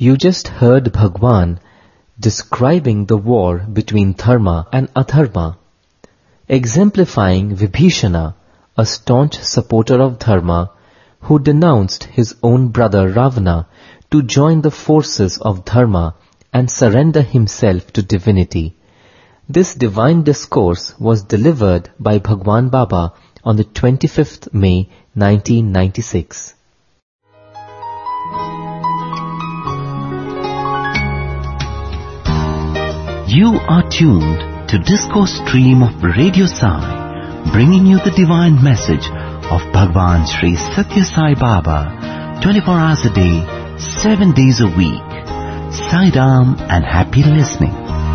You just heard Bhagwan describing the war between Dharma and Adharma, exemplifying Vibhishana, a staunch supporter of Dharma, who denounced his own brother Ravana to join the forces of Dharma and surrender himself to divinity. This divine discourse was delivered by Bhagwan Baba on the 25th May 1996. You are tuned to Discourse Stream of Radio Sai, bringing you the divine message of Bhagwan Sri Satya Sai Baba, 24 hours a day, 7 days a week. Sai Ram and happy listening.